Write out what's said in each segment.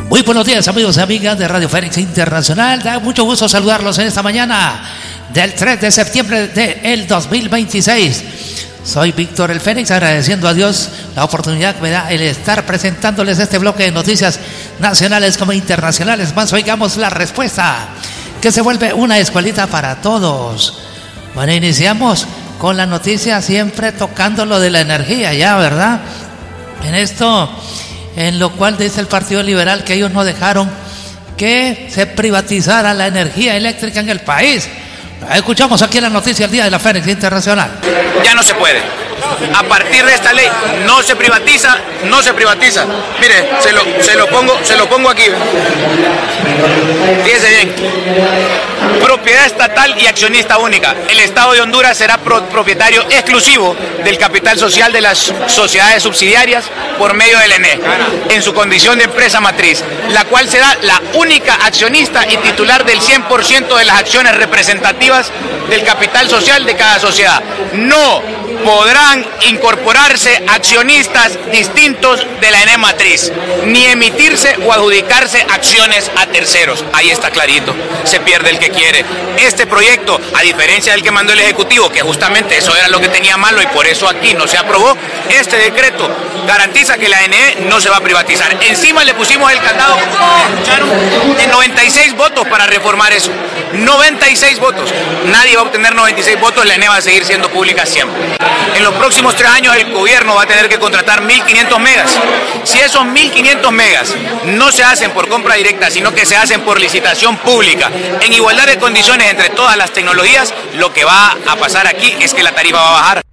Muy buenos días, amigos y amigas de Radio Fénix Internacional. Da mucho gusto saludarlos en esta mañana del 3 de septiembre del 2026. Soy Víctor el Fénix, agradeciendo a Dios la oportunidad que me da el estar presentándoles este bloque de noticias nacionales como internacionales. Más oigamos la respuesta, que se vuelve una escuelita para todos. Bueno, iniciamos con la noticia, siempre tocando lo de la energía, ya, ¿verdad? En esto, en lo cual dice el Partido Liberal que ellos no dejaron que se privatizara la energía eléctrica en el país. Escuchamos aquí en la noticia el día de la Fénix Internacional. Ya no se puede. A partir de esta ley no se privatiza, no se privatiza. Mire, se lo pongo aquí. Fíjese bien. Propiedad estatal y accionista única. El Estado de Honduras será propietario exclusivo del capital social de las sociedades subsidiarias por medio del ENE, en su condición de empresa matriz, la cual será la única accionista y titular del 100% de las acciones representativas del capital social de cada sociedad. No podrán incorporarse accionistas distintos de la ENE matriz, ni emitirse o adjudicarse acciones a terceros. Ahí está clarito, se pierde el que quiere. Este proyecto, a diferencia del que mandó el Ejecutivo, que justamente eso era lo que tenía malo y por eso aquí no se aprobó, este decreto garantiza que la ENE no se va a privatizar. Encima le pusimos el candado, de 96 votos para reformar eso. 96 votos. Nadie va a obtener 96 votos, la ENE va a seguir siendo pública siempre. En los próximos 3 años el gobierno va a tener que contratar 1.500 megas. Si esos 1.500 megas no se hacen por compra directa, sino que se hacen por licitación pública, en igualdad de condiciones entre todas las tecnologías, lo que va a pasar aquí es que la tarifa va a bajar.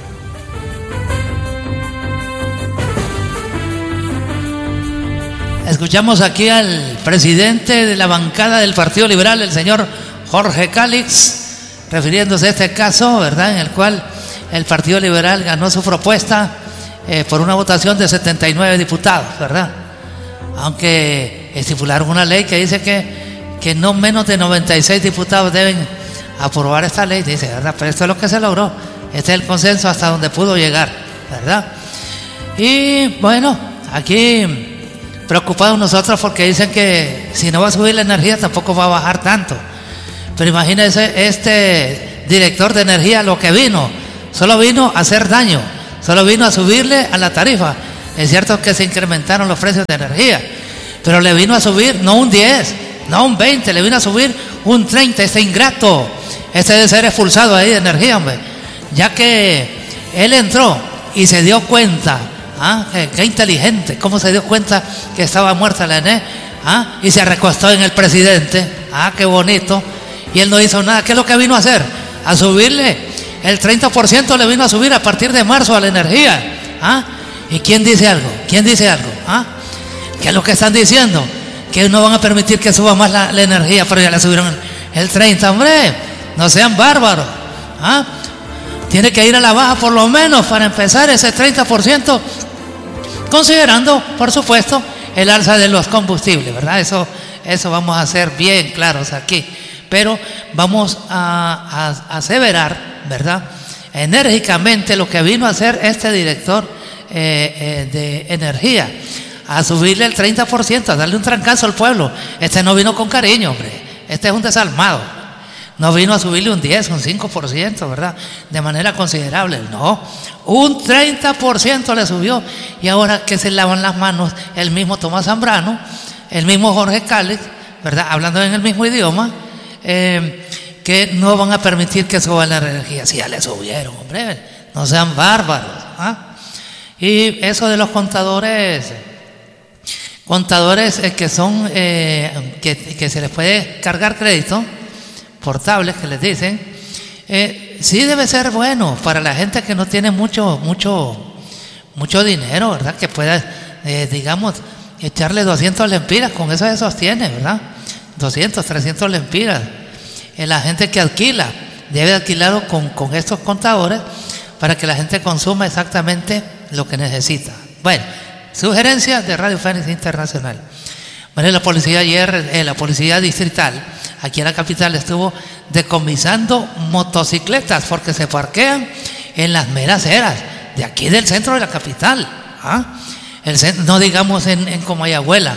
Escuchamos aquí al presidente de la bancada del Partido Liberal, el señor Jorge Calix, refiriéndose a este caso, ¿verdad?, en el cual el Partido Liberal ganó su propuesta por una votación de 79 diputados, ¿verdad? Aunque estipularon una ley que dice que no menos de 96 diputados deben aprobar esta ley, dice, ¿verdad? Pero esto es lo que se logró, este es el consenso hasta donde pudo llegar, ¿verdad? Y bueno, aquí preocupados nosotros porque dicen que si no va a subir la energía tampoco va a bajar tanto. Pero imagínense, este director de energía lo que vino, solo vino a hacer daño, solo vino a subirle a la tarifa. Es cierto que se incrementaron los precios de energía, pero le vino a subir no un 10, no un 20, le vino a subir un 30, este ingrato. Este debe ser expulsado ahí de energía, hombre, ya que él entró y se dio cuenta. Qué inteligente, cómo se dio cuenta que estaba muerta la ENE, y se recostó en el presidente, qué bonito, y él no hizo nada. ¿Qué es lo que vino a hacer? A subirle el 30%, le vino a subir a partir de marzo a la energía. ¿Y quién dice algo? ¿Quién dice algo? ¿Qué es lo que están diciendo? Que no van a permitir que suba más la energía, pero ya le subieron el 30%, hombre, no sean bárbaros. Tiene que ir a la baja por lo menos para empezar ese 30%, considerando, por supuesto, el alza de los combustibles, ¿verdad? Eso vamos a ser bien claros aquí. Pero vamos a aseverar, ¿verdad?, enérgicamente lo que vino a hacer este director de energía, a subirle el 30%, a darle un trancazo al pueblo. Este no vino con cariño, hombre, este es un desalmado. No vino a subirle un 10, un 5%, ¿verdad?, de manera considerable. No, un 30% le subió. Y ahora que se lavan las manos el mismo Tomás Zambrano, el mismo Jorge Calix, ¿verdad?, hablando en el mismo idioma, que no van a permitir que suba la energía. Si ya le subieron, hombre, no sean bárbaros. Y eso de los contadores que son, que se les puede cargar crédito, portables que les dicen, sí debe ser bueno para la gente que no tiene mucho dinero, ¿verdad?, que pueda, digamos, echarle 200 lempiras, con eso se sostiene, ¿verdad? 200, 300 lempiras. La gente que alquila debe alquilarlo con estos contadores para que la gente consuma exactamente lo que necesita. Bueno, sugerencia de Radio Fénix Internacional. Bueno, la policía ayer, la policía distrital aquí en la capital estuvo decomisando motocicletas porque se parquean en las meras eras de aquí del centro de la capital. No digamos en Comayagüela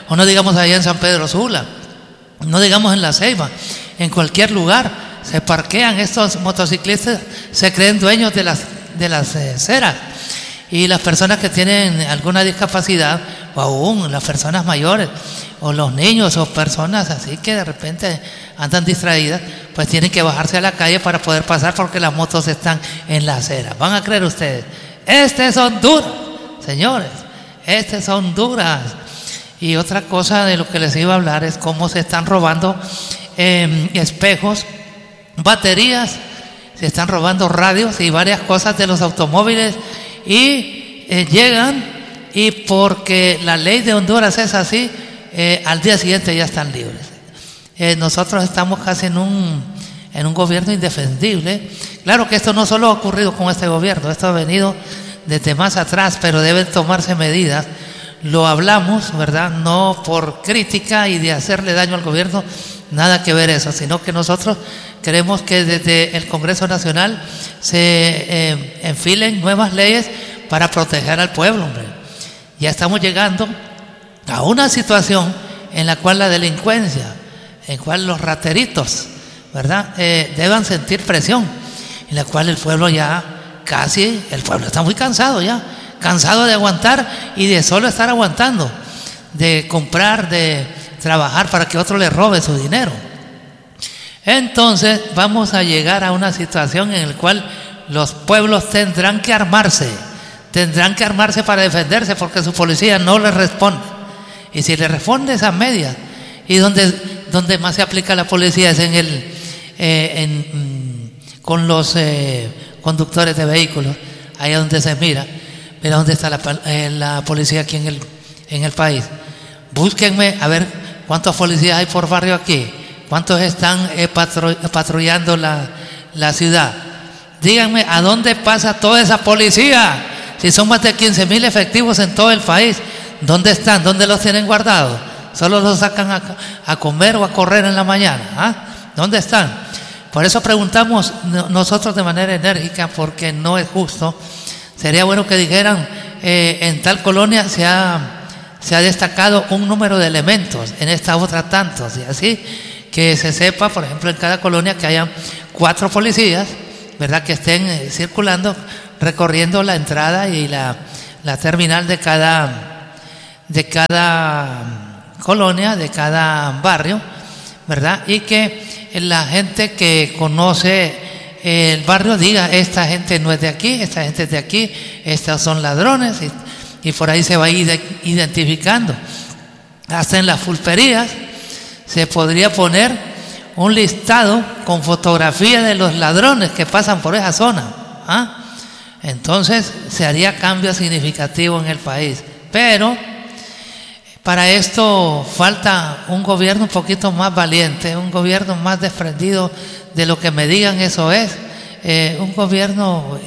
o no digamos allá en San Pedro Sula, no digamos en La Ceiba, en cualquier lugar se parquean estos motociclistas, se creen dueños de las aceras, y las personas que tienen alguna discapacidad, o aún las personas mayores, o los niños, o personas así que de repente andan distraídas, pues tienen que bajarse a la calle para poder pasar porque las motos están en la acera. ¿Van a creer ustedes? Este es Honduras, señores, este es Honduras. Y otra cosa de lo que les iba a hablar es cómo se están robando espejos, baterías, se están robando radios y varias cosas de los automóviles, y llegan, y porque la ley de Honduras es así, al día siguiente ya están libres. Nosotros estamos casi en un gobierno indefendible. Claro que esto no solo ha ocurrido con este gobierno, esto ha venido desde más atrás, pero deben tomarse medidas. Lo hablamos, ¿verdad? No por crítica y de hacerle daño al gobierno, nada que ver eso, sino que nosotros queremos que desde el Congreso Nacional se enfilen nuevas leyes para proteger al pueblo, hombre. Ya estamos llegando a una situación en la cual la delincuencia, en la cual los rateritos, ¿verdad? Deban sentir presión, en la cual el pueblo ya casi, el pueblo está muy cansado ya, cansado de aguantar y de solo estar aguantando, de comprar, de trabajar para que otro le robe su dinero. Entonces vamos a llegar a una situación en la cual los pueblos tendrán que armarse para defenderse, porque su policía no les responde. Y si le responde esas medias, y donde más se aplica la policía es con los conductores de vehículos, ahí es donde se mira dónde está la policía aquí en el país. Búsquenme a ver cuántos policías hay por barrio aquí, cuántos están patrullando la ciudad. Díganme a dónde pasa toda esa policía. Si son más de 15,000 efectivos en todo el país, ¿dónde están? ¿Dónde los tienen guardados? Solo los sacan a comer o a correr en la mañana. ¿Ah? ¿Dónde están? Por eso preguntamos nosotros de manera enérgica, porque no es justo. Sería bueno que dijeran, en tal colonia se ha destacado un número de elementos, en esta otra tantos, y así que se sepa, por ejemplo, en cada colonia que hayan 4 policías, ¿verdad?, que estén circulando, recorriendo la entrada y la terminal de cada colonia, de cada barrio, ¿verdad? Y que la gente que conoce el barrio diga, esta gente no es de aquí, esta gente es de aquí, estos son ladrones, y por ahí se va a ir identificando. Hasta en las pulperías se podría poner un listado con fotografía de los ladrones que pasan por esa zona. ¿Ah? Entonces se haría cambio significativo en el país. Pero para esto falta un gobierno un poquito más valiente, un gobierno más desprendido de lo que me digan, eso es, un gobierno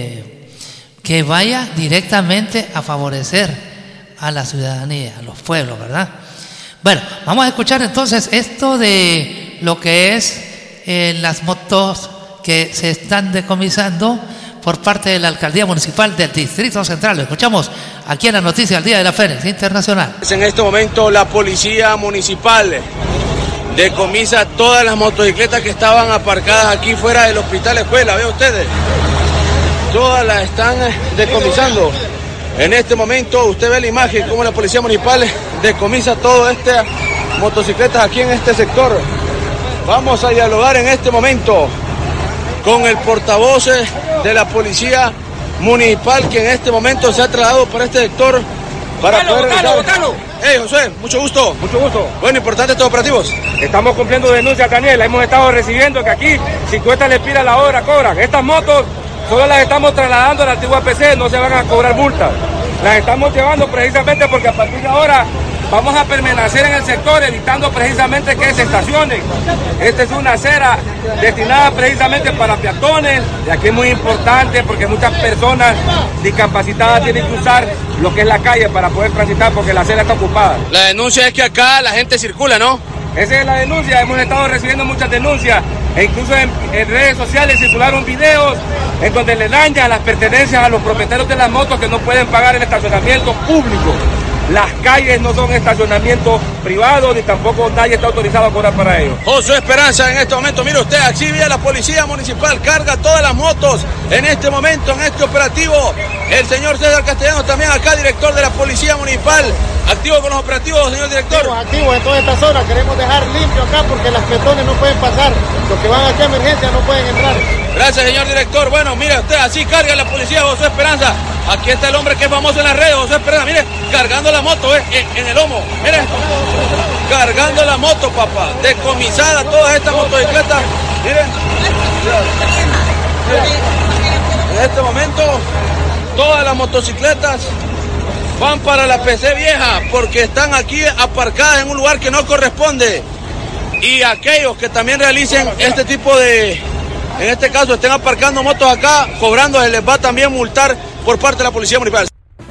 que vaya directamente a favorecer a la ciudadanía, a los pueblos, ¿verdad? Bueno, vamos a escuchar entonces esto de lo que es las motos que se están decomisando por parte de la Alcaldía Municipal del Distrito Central. Lo escuchamos aquí en la noticia del Día de la Fénix Internacional. En este momento la Policía Municipal decomisa todas las motocicletas que estaban aparcadas aquí fuera del Hospital Escuela. ¿Ve ustedes? Todas las están decomisando. En este momento usted ve la imagen como la Policía Municipal decomisa todas estas motocicletas aquí en este sector. Vamos a dialogar en este momento con el portavoz de la Policía Municipal, que en este momento se ha trasladado para este sector para poder realizar. Hey, José, mucho gusto. Mucho gusto. Bueno, importante estos operativos. Estamos cumpliendo denuncias, Daniel. Hemos estado recibiendo que aquí 50 lempiras la hora cobran. Estas motos solo las estamos trasladando a la antigua PC, no se van a cobrar multas. Las estamos llevando precisamente porque a partir de ahora vamos a permanecer en el sector evitando precisamente que se estacionen. Esta es una acera destinada precisamente para peatones, y aquí es muy importante porque muchas personas discapacitadas tienen que usar lo que es la calle para poder transitar porque la acera está ocupada. La denuncia es que acá la gente circula, ¿no? Esa es la denuncia, hemos estado recibiendo muchas denuncias e incluso en redes sociales circularon videos en donde le dañan las pertenencias a los propietarios de las motos que no pueden pagar el estacionamiento público. Las calles no son estacionamientos privados ni tampoco nadie está autorizado a cobrar para ellos. Josué Esperanza, en este momento, mire usted, aquí vía la policía municipal, carga todas las motos en este momento, en este operativo. El señor César Castellano también acá, director de la policía municipal, activo con los operativos, señor director. Estamos activos en toda esta zona, queremos dejar limpio acá porque las peatones no pueden pasar, los que van aquí a emergencia no pueden entrar. Gracias, señor director. Bueno, mire usted, así carga la policía Josué Esperanza. Aquí está el hombre que es famoso en las redes, Josué Esperanza, mire, cargando la moto, en el lomo, mire, cargando la moto, papá, decomisada todas estas motocicletas, miren. En este momento, todas las motocicletas van para la PC vieja, porque están aquí aparcadas en un lugar que no corresponde. Y aquellos que también realicen este tipo de, en este caso, estén aparcando motos acá, cobrando, se les va también multar por parte de la policía municipal.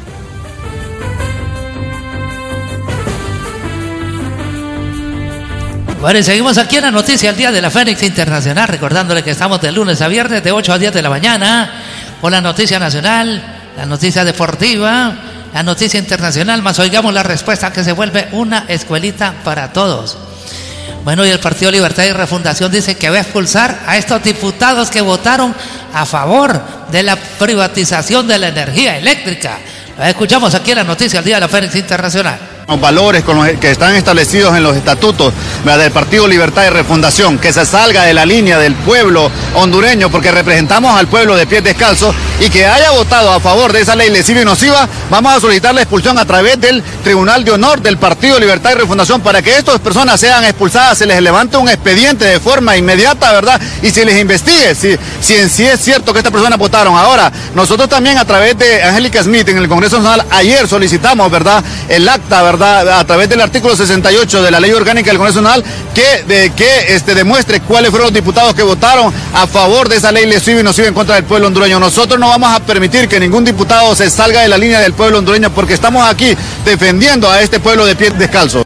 Bueno, y seguimos aquí en la noticia al día de la Fénix Internacional, recordándole que estamos de lunes a viernes de 8 a 10 de la mañana con la noticia nacional, la noticia deportiva, la noticia internacional, más oigamos la respuesta que se vuelve una escuelita para todos. Bueno, y el Partido Libertad y Refundación dice que va a expulsar a estos diputados que votaron a favor de la privatización de la energía eléctrica. Lo escuchamos aquí en la noticia al día de la Fénix Internacional. Los valores con los que están establecidos en los estatutos del Partido Libertad y Refundación, que se salga de la línea del pueblo hondureño, porque representamos al pueblo de pies descalzos, y que haya votado a favor de esa ley lesiva y nociva, vamos a solicitar la expulsión a través del Tribunal de Honor del Partido Libertad y Refundación para que estas personas sean expulsadas, se les levante un expediente de forma inmediata, ¿verdad? Y se les investigue si en sí es cierto que estas personas votaron. Ahora, nosotros también a través de Angélica Smith en el Congreso Nacional, ayer solicitamos, ¿verdad?, el acta, ¿verdad?, a través del artículo 68 de la Ley Orgánica del Congreso Nacional, que demuestre cuáles fueron los diputados que votaron a favor de esa ley lesiva y nociva en contra del pueblo hondureño. Nosotros no vamos a permitir que ningún diputado se salga de la línea del pueblo hondureño, porque estamos aquí defendiendo a este pueblo de pies descalzos.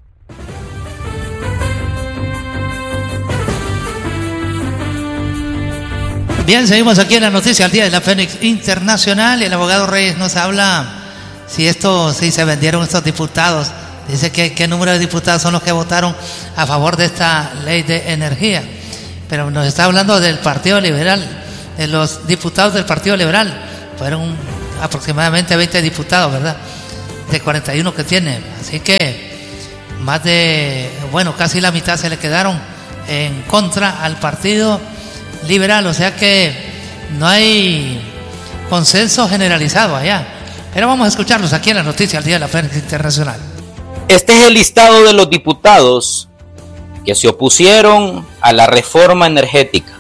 Bien, seguimos aquí en la noticia al día de la Fénix Internacional, y el abogado Reyes nos habla si se vendieron estos diputados. Dice que qué número de diputados son los que votaron a favor de esta ley de energía, pero nos está hablando del Partido Liberal, de los diputados del Partido Liberal. Fueron aproximadamente 20 diputados, ¿verdad?, de 41 que tiene, así que más de, casi la mitad se le quedaron en contra al Partido Liberal, o sea que no hay consenso generalizado allá, pero vamos a escucharlos aquí en la noticia al día de la Fénix Internacional. Este es el listado de los diputados que se opusieron a la reforma energética.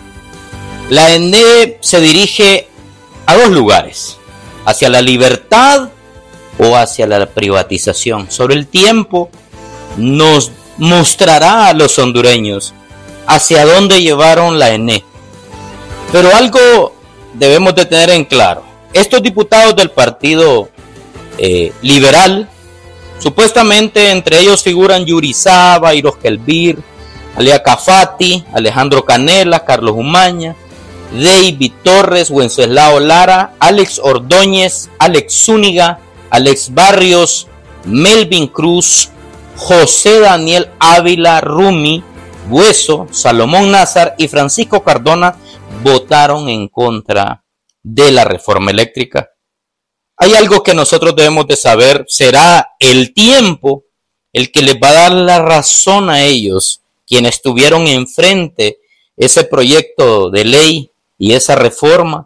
La ENE se dirige a dos lugares: hacia la libertad o hacia la privatización. Sobre el tiempo nos mostrará a los hondureños hacia dónde llevaron la ENE. Pero algo debemos de tener en claro: estos diputados del Partido Liberal, supuestamente entre ellos figuran Yuri Saba, Iros Kelvir, Alia Cafati, Alejandro Canela, Carlos Umaña, David Torres, Wenceslao Lara, Alex Ordóñez, Alex Zúñiga, Alex Barrios, Melvin Cruz, José Daniel Ávila Rumi, Bueso, Salomón Nazar y Francisco Cardona votaron en contra de la reforma eléctrica. Hay algo que nosotros debemos de saber: será el tiempo el que les va a dar la razón a ellos, quienes tuvieron enfrente ese proyecto de ley y esa reforma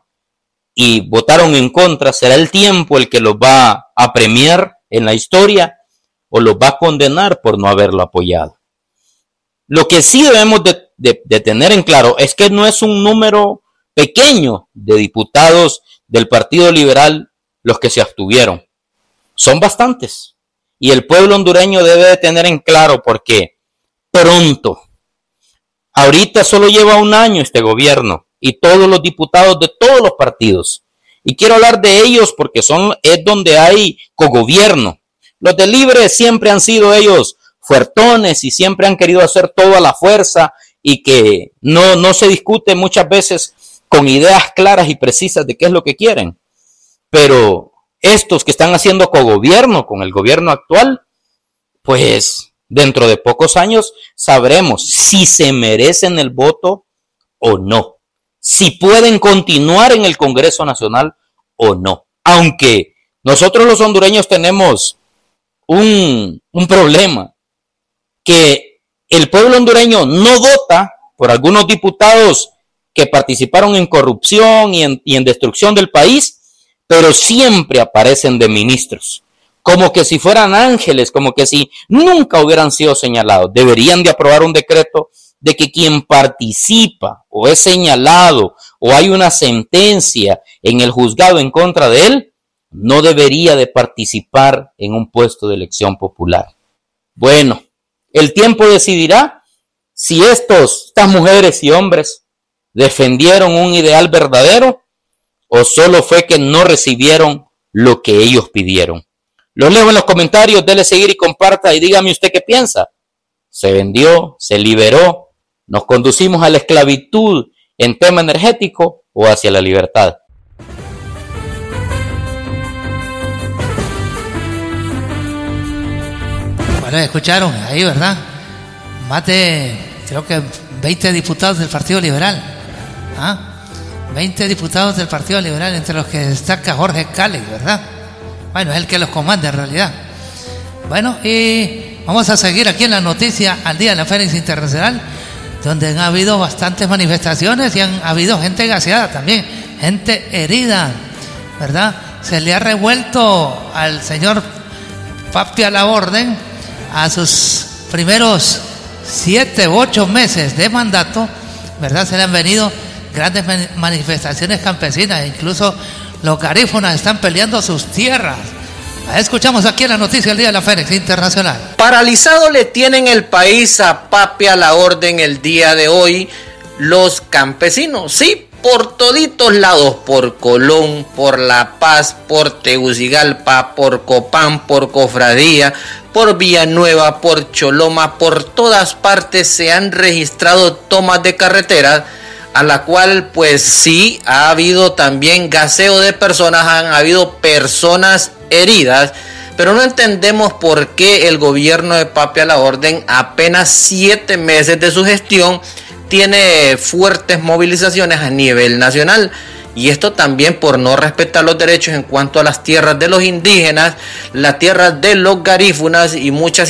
y votaron en contra. Será el tiempo el que los va a premiar en la historia o los va a condenar por no haberlo apoyado. Lo que sí debemos de tener en claro es que no es un número pequeño de diputados del Partido Liberal los que se abstuvieron. Son bastantes. Y el pueblo hondureño debe de tener en claro, porque pronto, ahorita solo lleva un año este gobierno y todos los diputados de todos los partidos. Y quiero hablar de ellos porque es donde hay cogobierno. Los de Libre siempre han sido ellos fuertones y siempre han querido hacer todo a la fuerza, y que no se discute muchas veces con ideas claras y precisas de qué es lo que quieren. Pero estos que están haciendo cogobierno con el gobierno actual, pues dentro de pocos años sabremos si se merecen el voto o no, si pueden continuar en el Congreso Nacional o no. Aunque nosotros los hondureños tenemos un problema, que el pueblo hondureño no vota por algunos diputados que participaron en corrupción y en destrucción del país, pero siempre aparecen de ministros, como que si fueran ángeles, como que si nunca hubieran sido señalados. Deberían de aprobar un decreto de que quien participa o es señalado o hay una sentencia en el juzgado en contra de él, no debería de participar en un puesto de elección popular. Bueno, el tiempo decidirá si estas mujeres y hombres defendieron un ideal verdadero o solo fue que no recibieron lo que ellos pidieron. Los leo en los comentarios, dele seguir y comparta y dígame usted qué piensa. ¿Se vendió? ¿Se liberó? ¿Nos conducimos a la esclavitud en tema energético o hacia la libertad? Bueno, escucharon ahí, ¿verdad? Más de, creo que 20 diputados del Partido Liberal. 20 diputados del Partido Liberal, entre los que destaca Jorge Calix, ¿verdad? Bueno, es el que los comanda en realidad. Bueno, y vamos a seguir aquí en la noticia al día de la Fénix Internacional, donde han habido bastantes manifestaciones y han habido gente gaseada también, gente herida, ¿verdad? Se le ha revuelto al señor Papi a la Orden a sus primeros 7 u 8 meses de mandato, ¿verdad? Se le han venido grandes manifestaciones campesinas, incluso los garífunas están peleando sus tierras. Escuchamos aquí en la noticia del día de la Fénix Internacional. Paralizado le tienen el país a Papi a la Orden el día de hoy los campesinos, sí, por toditos lados, por Colón, por La Paz, por Tegucigalpa, por Copán, por Cofradía, por Villanueva, por Choloma, por todas partes se han registrado tomas de carreteras, a la cual pues sí ha habido también gaseo de personas, han habido personas heridas, pero no entendemos por qué el gobierno de Papi a la Orden, apenas 7 meses de su gestión, tiene fuertes movilizaciones a nivel nacional. Y esto también por no respetar los derechos en cuanto a las tierras de los indígenas, las tierras de los garífunas y muchas